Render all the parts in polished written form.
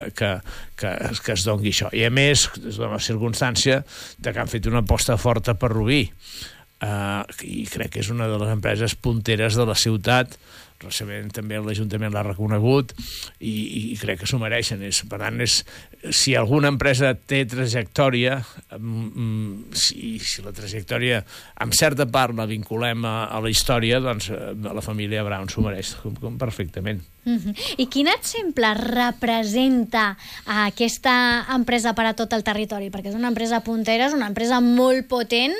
que es doni això. I a més, és una circumstància que han fet una aposta forta per Rubí, i crec que és una de les empreses punteres de la ciutat. Recentment també l'Ajuntament l'ha reconegut i crec que s'ho mereixen. Per tant, si alguna empresa té trajectòria, si la trajectòria en certa part la vinculem a la història, doncs la família Brown s'ho mereix perfectament. I quin exemple representa aquesta empresa per a tot el territori? Perquè és una empresa puntera, és una empresa molt potent,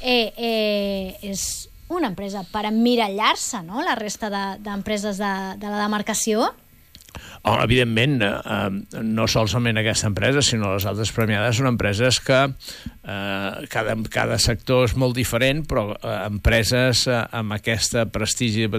és una empresa per emmirallar-se, no?, la resta d'empreses de la demarcació. Evidentment, no solament aquesta empresa, sinó les altres premiades són empreses que cada sector és molt diferent, però empreses amb aquest prestigi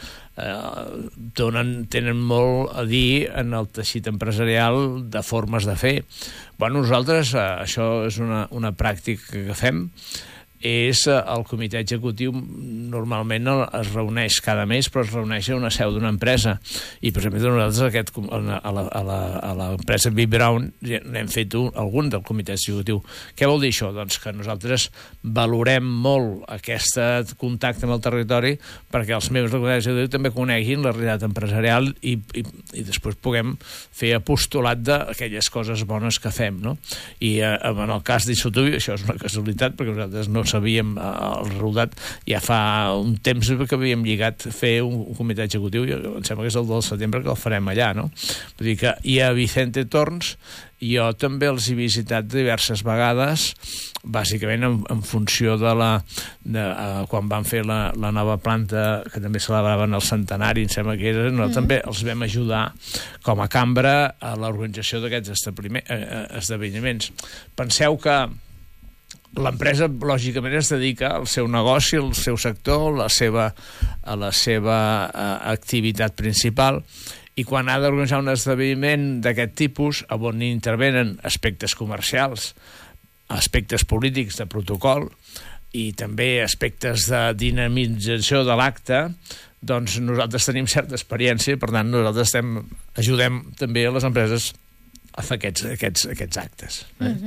tenen molt a dir en el teixit empresarial de formes de fer. Nosaltres, això és una pràctica que fem, és el comitè executiu normalment es reuneix cada mes, però es reuneix a una seu d'una empresa, i per exemple nosaltres a l'empresa B. Brown n'hem fet algun del comitè executiu. Què vol dir això? Doncs que nosaltres valorem molt aquest contacte amb el territori perquè els membres del comitè executiu també coneguin la realitat empresarial i després puguem fer apostolat d'aquelles coses bones que fem, no? I en el cas d'Isotubi això és una casualitat, perquè nosaltres no sabíem el resultat, ja fa un temps que havíem lligat fer un comitè executiu, i em sembla que és el del setembre que el farem allà, no? Vull dir que hi ha Vicente Torns, jo també els he visitat diverses vegades, bàsicament en funció de quan van fer la nova planta, que també celebraven el centenari, em sembla que era, nosaltres també els vam ajudar com a cambra a l'organització d'aquests esdeveniments. Penseu que l'empresa, lògicament, es dedica al seu negoci, al seu sector, a la seva activitat principal, i quan ha d'organitzar un esdeveniment d'aquest tipus, on intervenen aspectes comercials, aspectes polítics de protocol i també aspectes de dinamització de l'acte, doncs nosaltres tenim certa experiència, per tant nosaltres ajudem també a les empreses a fer aquests actes.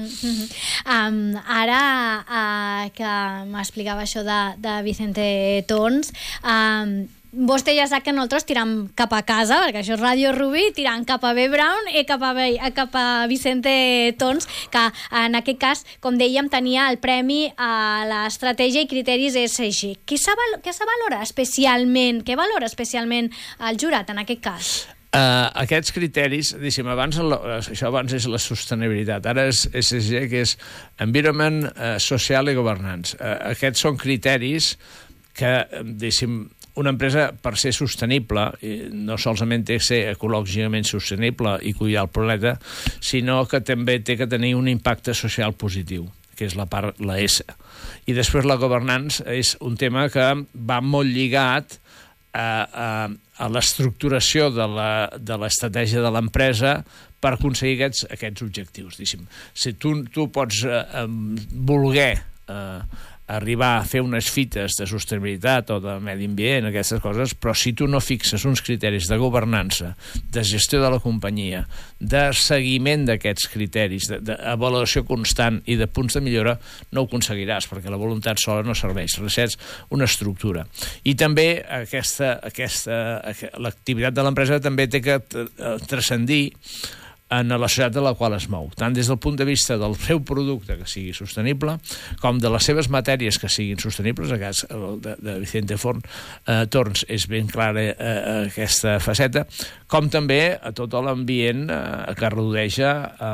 Ara que m'explicava això de Vicente Tons, vostè ja sap que nosaltres tiram cap a casa, perquè això és Ràdio Rubí, tirant cap a B. Brown i cap a Vicente Tons, que en aquest cas, com dèiem, tenia el premi a l'estratègia i criteris ESG. Què valora especialment el jurat en aquest cas? Aquests criteris, això abans és la sostenibilitat, ara és ESG, que és Environment, Social i Governance. Aquests són criteris que, una empresa, per ser sostenible, no solament té que ser ecològicament sostenible i cuidar el planeta, sinó que també té que tenir un impacte social positiu, que és la part, la S. I després la governance és un tema que va molt lligat a l'estructuració de l'estratègia de l'empresa per aconseguir aquests objectius. Si tu pots voler arribar a fer unes fites de sostenibilitat o de medi ambient, aquestes coses, però si tu no fixes uns criteris de governança, de gestió de la companyia, de seguiment d'aquests criteris, d'avaluació constant i de punts de millora, no ho aconseguiràs, perquè la voluntat sola no serveix, necessites una estructura. I també l'activitat de l'empresa també té que transcendir en la societat de la qual es mou, tant des del punt de vista del seu producte que sigui sostenible, com de les seves matèries que siguin sostenibles. El cas de Vicente Torns és ben clara aquesta faceta, com també a tot l'ambient que rodeja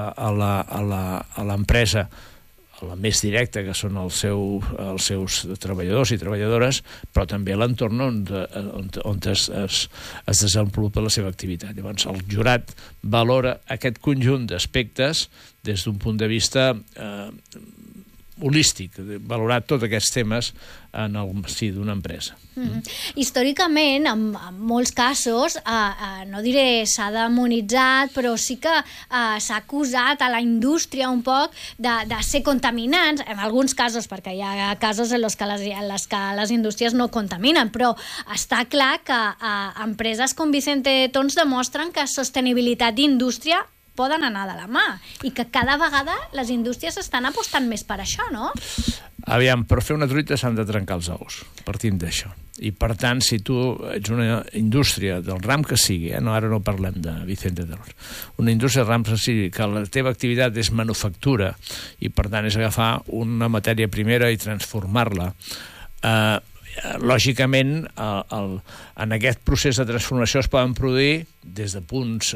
a l'empresa, la més directa, que són els seus treballadors i treballadores, però també l'entorn on es desenvolupa la seva activitat. Llavors, el jurat valora aquest conjunt d'aspectes des d'un punt de vista holístic, valorar tots aquests temes en el si d'una empresa. Històricament, en molts casos, no diré s'ha demonitzat, però sí que s'ha acusat a la indústria un poc de ser contaminants, en alguns casos, perquè hi ha casos en els que les indústries no contaminen, però està clar que empreses com Vicente Tons demostren que sostenibilitat d'indústria poden anar de la mà i que cada vegada les indústries estan apostant més per això, no? Aviam, per fer una truita s'han de trencar els ous, partint d'això. I, per tant, si tu ets una indústria del ram que sigui, ara no parlem de Vicente Torns, una indústria del ram que sigui, que la teva activitat és manufactura i, per tant, és agafar una matèria primera i transformar-la, lògicament, en aquest procés de transformació es poden produir des de punts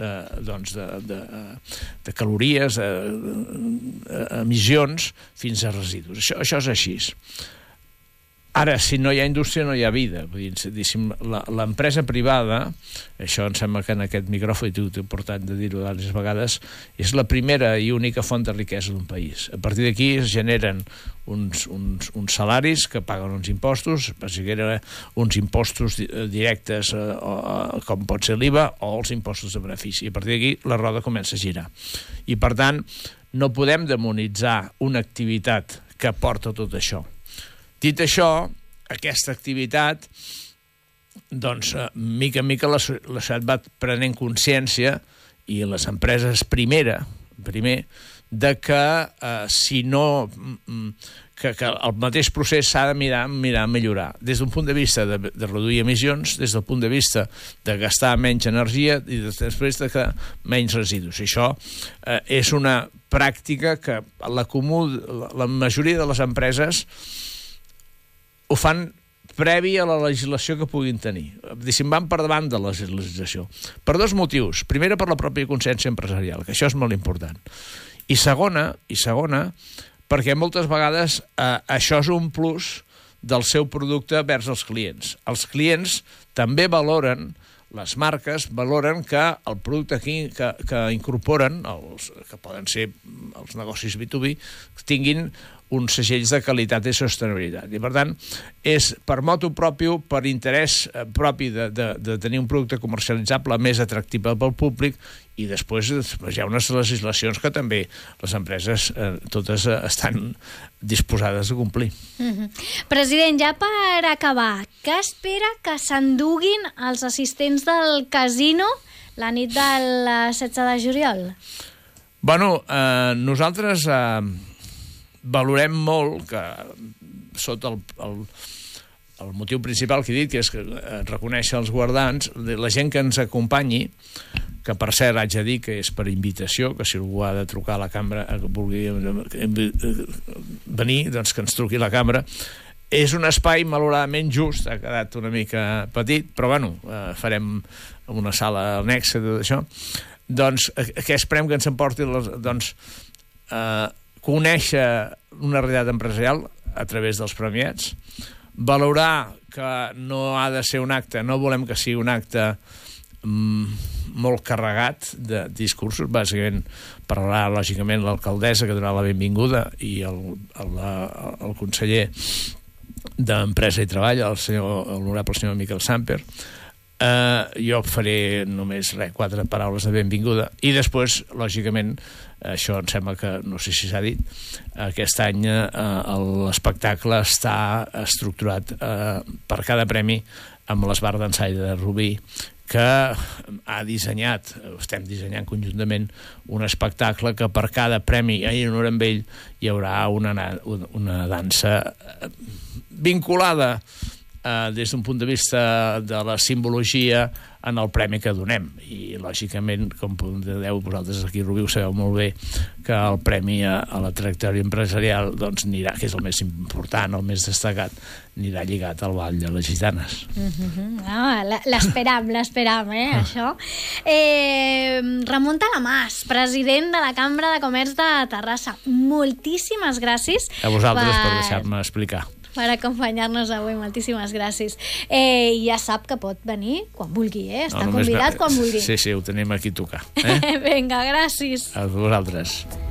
de calories, emissions, fins a residus. Això és així. Ara, si no hi ha indústria, no hi ha vida. Vull dir, l'empresa privada, això em sembla que en aquest micròfon, i t'ho he portat de dir-ho diverses vegades, és la primera i única font de riquesa d'un país. A partir d'aquí es generen uns salaris que paguen uns impostos, bàsicament uns impostos directes, com pot ser l'IVA, o els impostos de benefici. I a partir d'aquí la roda comença a girar. I, per tant, no podem demonitzar una activitat que porta tot això. Dit això, aquesta activitat, doncs, mica en mica la societat va prenent consciència, i les empreses primer, de que si no... que el mateix procés s'ha de mirar a millorar, des d'un punt de vista de reduir emissions, des del punt de vista de gastar menys energia i després de que menys residus. Això és una pràctica que la majoria de les empreses ho fan previ a la legislació que puguin tenir. Van per davant de la legislació. Per dos motius. Primera, per la pròpia consciència empresarial, que això és molt important. I segona, perquè moltes vegades això és un plus del seu producte vers els clients. Els clients també valoren, les marques valoren que el producte que incorporen, que poden ser els negocis B2B, tinguin uns segells de qualitat i sostenibilitat. I, per tant, és per motu propi, per interès propi de tenir un producte comercialitzable més atractiu pel públic, i després hi ha unes legislacions que també les empreses totes estan disposades a complir. President, ja per acabar, què espera que s'enduguin els assistents del casino la nit del 16 de juliol? Bueno, nosaltres valorem molt que sota el motiu principal que he dit, que és reconèixer els guardans, la gent que ens acompanyi, que per cert haig de dir que és per invitació, que si algú ha de trucar a la cambra, que vulgui venir, doncs que ens truqui a la cambra. És un espai malauradament just, ha quedat una mica petit, però bueno, farem una sala anexa de tot això. Doncs què esperem que ens emporti? Doncs conèixer una realitat empresarial a través dels premiats, valorar que no ha de ser un acte, no volem que sigui un acte molt carregat de discursos. Bàsicament parlarà lògicament l'alcaldessa, que donarà la benvinguda, i el conseller d'Empresa i Treball, l'honorable senyor Miquel Samper. Jo faré només 4 paraules de benvinguda, i després, lògicament, això em sembla que, no sé si s'ha dit, aquest any l'espectacle està estructurat per cada premi amb l'Esbar d'Ensaire de Rubí, que ha dissenyat, estem dissenyant conjuntament, un espectacle que per cada premi en honor amb ell hi haurà una dansa vinculada des d'un punt de vista de la simbologia en el premi que donem. I, lògicament, com podeu vosaltres aquí a Rubí ho sabeu molt bé, que el premi a la trajectòria empresarial doncs anirà, que és el més important, el més destacat, anirà lligat al Ball de les Gitanes. L'esperam, això. Ramon Talamàs, president de la Cambra de Comerç de Terrassa, moltíssimes gràcies a vosaltres per deixar-me explicar, per acompanyar-nos avui. Moltíssimes gràcies. I ja sap que pot venir quan vulgui, està convidat quan vulgui. Sí, ho tenim aquí a tocar. Vinga, gràcies. A vosaltres.